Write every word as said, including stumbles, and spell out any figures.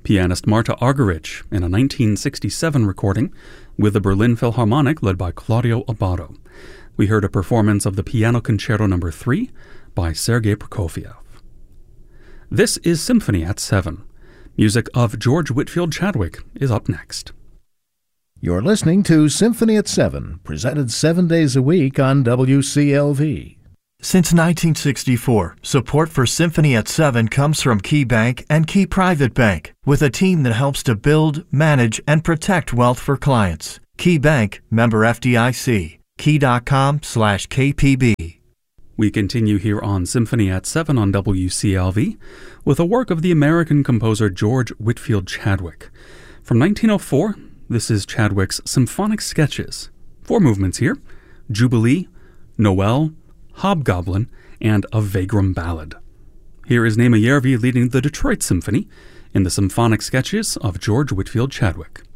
pianist Marta Argerich in a nineteen sixty-seven recording with the Berlin Philharmonic led by Claudio Abbado. We heard a performance of the Piano Concerto number three by Sergei Prokofiev. This is Symphony at seven. Music of George Whitfield Chadwick is up next. You're listening to Symphony at seven, presented seven days a week on W C L V. Since nineteen sixty-four, support for Symphony at seven comes from Key Bank and Key Private Bank, with a team that helps to build, manage, and protect wealth for clients. Key Bank, member F D I C, key.com slash KPB. We continue here on Symphony at seven on W C L V with a work of the American composer George Whitfield Chadwick. From nineteen oh four, this is Chadwick's Symphonic Sketches. Four movements here: Jubilee, Noel, Hobgoblin, and a Vagrom Ballad. Here is Nema Järvi leading the Detroit Symphony in the Symphonic Sketches of George Whitfield Chadwick.